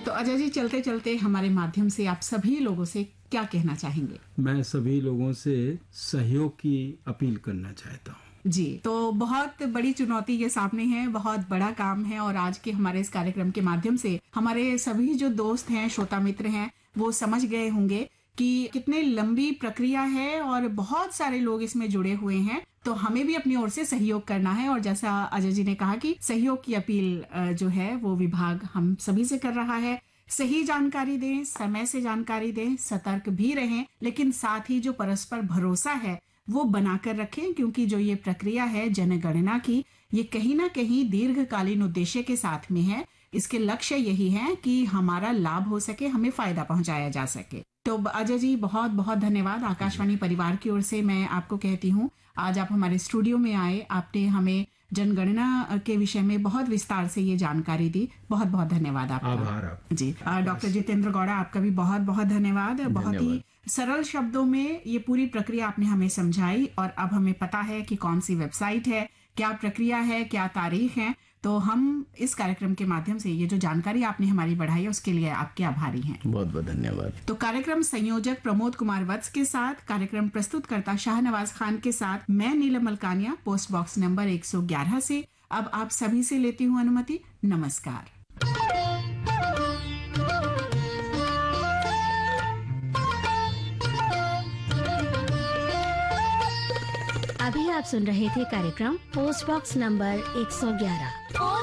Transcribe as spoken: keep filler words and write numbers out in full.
तो अजय जी, चलते चलते हमारे माध्यम से आप सभी लोगों से क्या कहना चाहेंगे? मैं सभी लोगों से सहयोग की अपील करना चाहता हूँ। जी, तो बहुत बड़ी चुनौती के सामने है, बहुत बड़ा काम है और आज के हमारे इस कार्यक्रम के माध्यम से हमारे सभी जो दोस्त हैं, श्रोता मित्र हैं, वो समझ गए होंगे कि कितनी लंबी प्रक्रिया है और बहुत सारे लोग इसमें जुड़े हुए हैं। तो हमें भी अपनी ओर से सहयोग करना है और जैसा अजय जी ने कहा कि सहयोग की अपील अ, जो है वो विभाग हम सभी से कर रहा है। सही जानकारी दें, समय से जानकारी दें, सतर्क भी रहें, लेकिन साथ ही जो परस्पर भरोसा है वो बनाकर रखें, क्योंकि जो ये प्रक्रिया है जनगणना की, ये कहीं ना कहीं दीर्घकालीन उद्देश्य के साथ में है। इसके लक्ष्य यही है कि हमारा लाभ हो सके, हमें फायदा पहुंचाया जा सके। तो अजय जी, बहुत बहुत धन्यवाद। आकाशवाणी परिवार की ओर से मैं आपको कहती हूँ, आज आप हमारे स्टूडियो में आए, आपने हमें जनगणना के विषय में बहुत विस्तार से ये जानकारी दी। बहुत बहुत धन्यवाद आपका। आभार आप जी। डॉक्टर जितेंद्र गौड़ा, आपका भी बहुत बहुत धन्यवाद। बहुत ही सरल शब्दों में ये पूरी प्रक्रिया आपने हमें समझाई और अब हमें पता है कि कौन सी वेबसाइट है, क्या प्रक्रिया है, क्या तारीख है। तो हम इस कार्यक्रम के माध्यम से ये जो जानकारी आपने हमारी बढ़ाई है उसके लिए आपके आभारी हैं। बहुत बहुत धन्यवाद। तो कार्यक्रम संयोजक प्रमोद कुमार वत्स के साथ, कार्यक्रम प्रस्तुतकर्ता शाहनवाज खान के साथ मैं नीलम मलकानिया, पोस्ट बॉक्स नंबर एक सौ ग्यारह से अब आप सभी से लेती हूँ अनुमति। नमस्कार। अभी आप सुन रहे थे कार्यक्रम पोस्ट बॉक्स नंबर एक सौ ग्यारह।